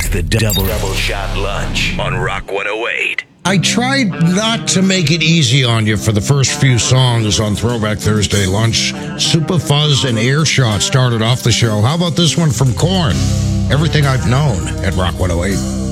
It's the double shot lunch on Rock 108. I tried not to make it easy on you for the first few songs on Throwback Thursday lunch. Super Fuzz and Airshot started off the show. How about this one from Korn? Everything I've Known at Rock 108.